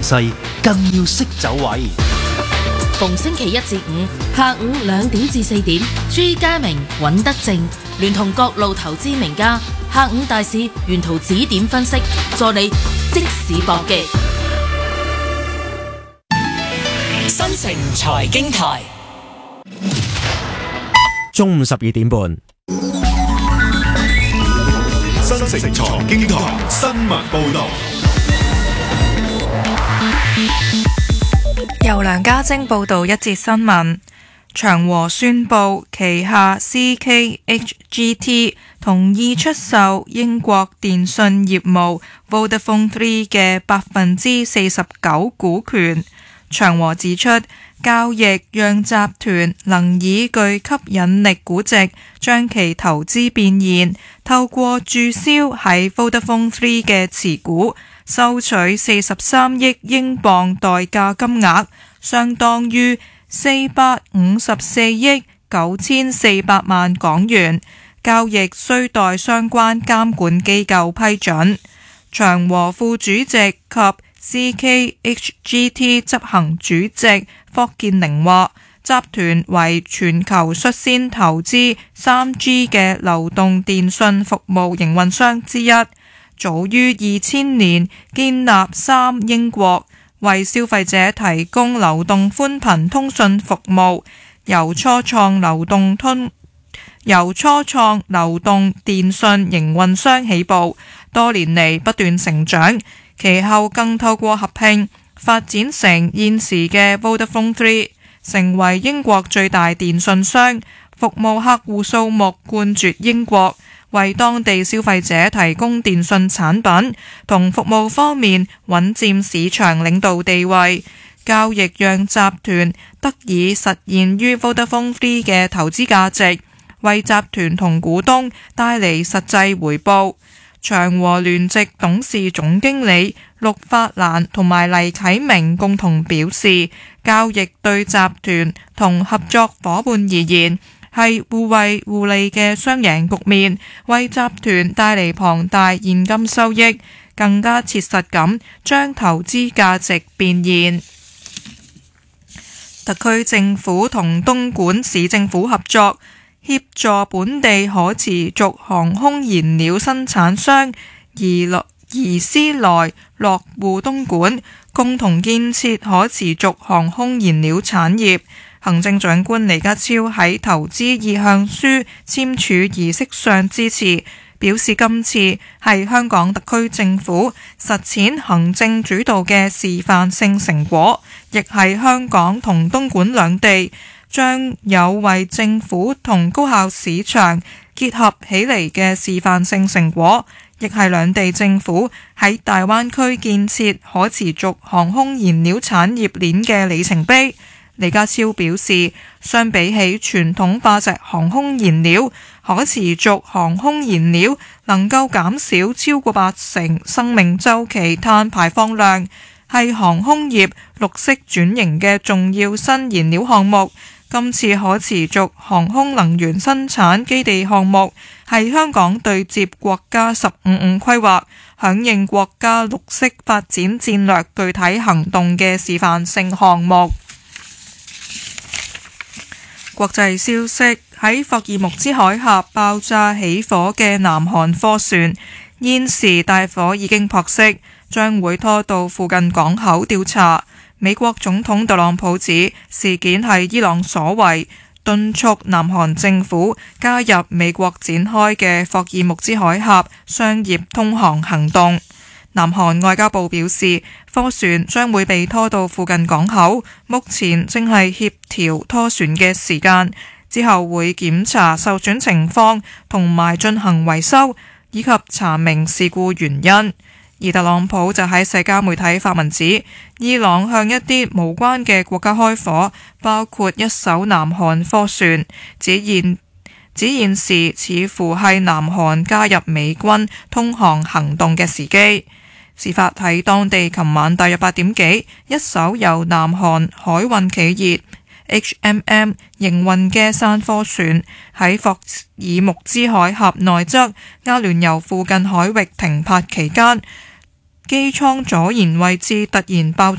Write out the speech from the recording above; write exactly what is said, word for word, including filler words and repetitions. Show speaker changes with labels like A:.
A: 勢，更要識走位。
B: 逢星期一至五下午兩點至四點，朱家明、尹德正聯同各路投資名家，下午大市沿途指點分析，助你即市搏擊。
C: 新城財經台，
D: 中午十二點半。
E: 新城財經台新聞報道。
F: 由梁家晶報道一節新聞。長和宣布旗下 C K H G T 同意出售英國電訊業務 Vodafone Three 嘅百分之四十九股權。長和指出，交易讓集團能以具吸引力估值將其投資變現，透過註銷喺 Vodafone Three 嘅持股，收取四十三億英鎊代價金額，相當於四百五十四億九千四百萬港元。交易需待相關監管機構批准。長和副主席及 C K H G T 執行主席霍建寧話，集團為全球率先投資 三 G 嘅流動電訊服務營運商之一，早於二千年建立三英國，為消費者提供流動寬頻通訊服務，由初創流動通由初創流動電訊營運商起步，多年嚟不斷成長，其後更透過合併發展成現時嘅 Vodafone Three， 成為英國最大電訊商，服務客戶數目冠絕英國，為當地消費者提供電訊產品同服務方面穩佔市場領導地位。交易讓集團得以實現於 Vodafone Three 嘅投資價值，為集團同股東帶嚟實際回報。長和聯席董事總經理陸法蘭同埋黎啟明共同表示，交易對集團同合作夥伴而言係互惠互利嘅雙贏局面，為集團帶嚟龐大現金收益，更加切實咁將投資價值變現。特區政府同東莞市政府合作，協助本地可持續航空燃料生產商宜宜斯來落戶東莞，共同建設可持續航空燃料產業。行政長官李家超喺投資意向書簽署儀式上致辭，表示今次係香港特區政府實踐行政主導嘅示範性成果，亦係香港同東莞兩地將有為政府同高效市場結合起嚟嘅示範性成果，亦係兩地政府喺大灣區建設可持續航空燃料產業鏈嘅里程碑。李家超表示，相比起傳統化石航空燃料，可持續航空燃料能夠減少超過八成生命週期碳排放量，係航空業綠色轉型嘅重要新燃料項目。今次可持續航空能源生產基地項目係香港對接國家十五五規劃，響應國家綠色發展戰略具體行動嘅示範性項目。國際消息，喺霍爾木茲海峽爆炸起火嘅南韓貨船，現時大火已經撲熄，將會拖到附近港口調查。美國總統特朗普指事件係伊朗所為，敦促南韓政府加入美國展開嘅霍爾木茲海峽商業通航行動。南韓外交部表示，貨船將會被拖到附近港口，目前正係協調拖船嘅時間，之後會檢查受損情況同埋進行維修，以及查明事故原因。而特朗普就喺社交媒體發文指，伊朗向一啲無關嘅國家開火，包括一艘南韓貨船，指現指現時似乎係南韓加入美軍通航行動嘅時機。事發喺當地琴晚大約八點幾，一艘由南韓海運企業 H M M 營運嘅散貨船喺霍爾木茲海峽內側阿聯酋附近海域停泊期間，機艙左舷位置突然爆